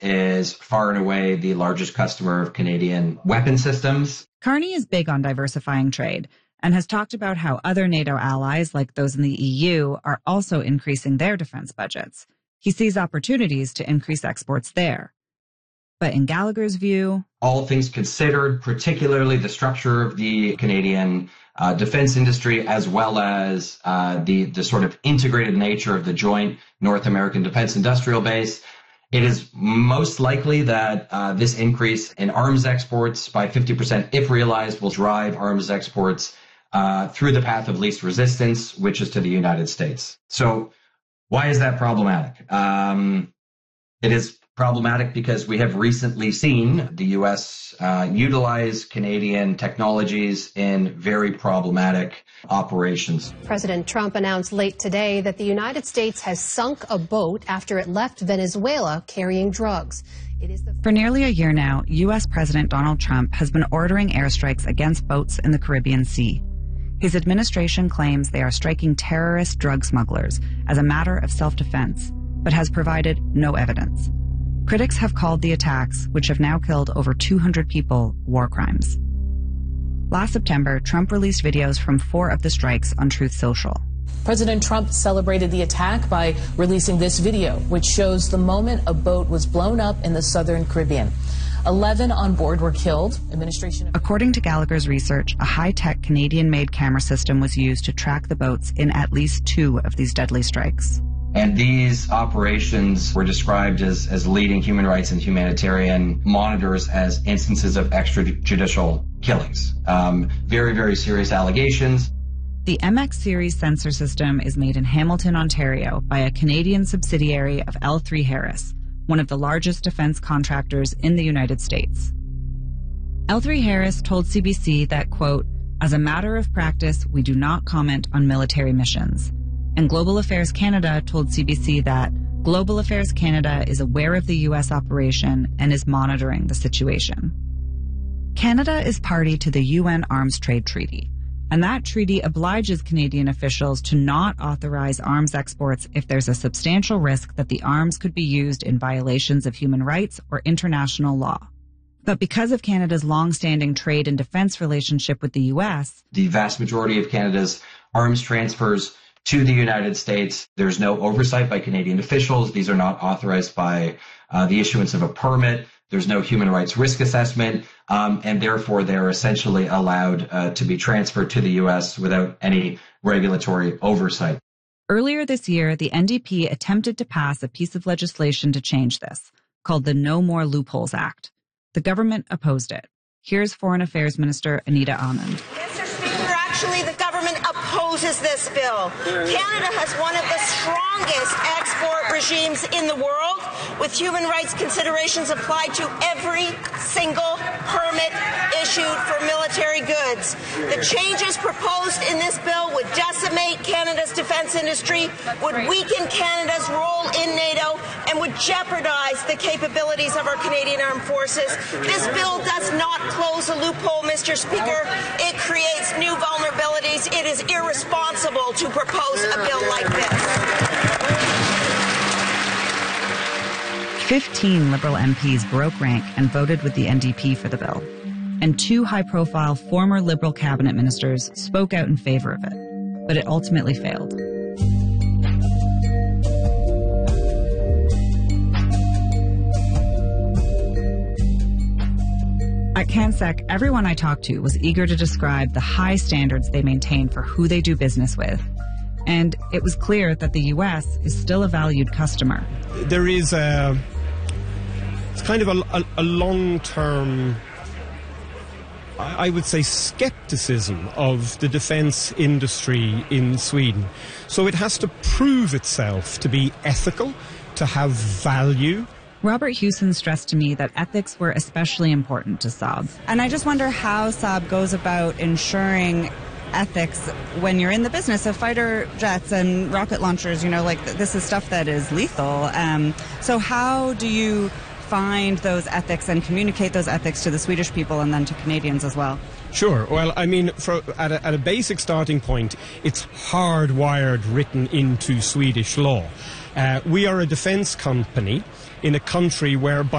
is far and away the largest customer of Canadian weapon systems. Carney is big on diversifying trade and has talked about how other NATO allies, like those in the EU, are also increasing their defense budgets. He sees opportunities to increase exports there. But in Gallagher's view, all things considered, particularly the structure of the Canadian defense industry, as well as the sort of integrated nature of the joint North American Defense Industrial Base, it is most likely that this increase in arms exports by 50%, if realized, will drive arms exports through the path of least resistance, which is to the United States. So why is that problematic? It is problematic because we have recently seen the U.S. Utilize Canadian technologies in very problematic operations. President Trump announced late today that the United States has sunk a boat after it left Venezuela carrying drugs. For nearly a year now, U.S. President Donald Trump has been ordering airstrikes against boats in the Caribbean Sea. His administration claims they are striking terrorist drug smugglers as a matter of self-defense, but has provided no evidence. Critics have called the attacks, which have now killed over 200 people, war crimes. Last September, Trump released videos from 4 of the strikes on Truth Social. President Trump celebrated the attack by releasing this video, which shows the moment a boat was blown up in the southern Caribbean. 11 on board were killed. According to Gallagher's research, a high-tech Canadian-made camera system was used to track the boats in at least 2 of these deadly strikes. And these operations were described as leading human rights and humanitarian monitors as instances of extrajudicial killings. Very, very serious allegations. The MX series sensor system is made in Hamilton, Ontario by a Canadian subsidiary of L3 Harris, one of the largest defense contractors in the United States. L3 Harris told CBC that, quote, "As a matter of practice, we do not comment on military missions." And Global Affairs Canada told CBC that Global Affairs Canada is aware of the U.S. operation and is monitoring the situation. Canada is party to the UN Arms Trade Treaty, and that treaty obliges Canadian officials to not authorize arms exports if there's a substantial risk that the arms could be used in violations of human rights or international law. But because of Canada's long-standing trade and defense relationship with the U.S., the vast majority of Canada's arms transfers to the United States, there's no oversight by Canadian officials. These are not authorized by the issuance of a permit. There's no human rights risk assessment, and therefore they're essentially allowed to be transferred to the U.S. without any regulatory oversight. Earlier this year, the NDP attempted to pass a piece of legislation to change this, called the No More Loopholes Act. The government opposed it. Here's Foreign Affairs Minister Anita Anand. Mr. Speaker, actually the government opposes this bill. Canada has one of the strongest export regimes in the world, with human rights considerations applied to every single permit issued for military goods. The changes proposed in this bill would decimate Canada's defense industry, would weaken Canada's role in NATO, and would jeopardize the capabilities of our Canadian Armed Forces. This bill does not close a loophole, Mr. Speaker. It creates new vulnerabilities. It is irresponsible to propose a bill like this. 15 Liberal MPs broke rank and voted with the NDP for the bill. And 2 high-profile former Liberal cabinet ministers spoke out in favor of it. But it ultimately failed. At CanSec, everyone I talked to was eager to describe the high standards they maintain for who they do business with. And it was clear that the U.S. is still a valued customer. There is it's kind of a long-term, I would say, skepticism of the defence industry in Sweden. So it has to prove itself to be ethical, to have value. Robert Hewson stressed to me that ethics were especially important to Saab. And I just wonder how Saab goes about ensuring ethics when you're in the business of fighter jets and rocket launchers. You know, like this is stuff that is lethal. So how do you find those ethics and communicate those ethics to the Swedish people and then to Canadians as well? Sure. Well, I mean, at a basic starting point, it's hardwired, written into Swedish law. We are a defence company in a country where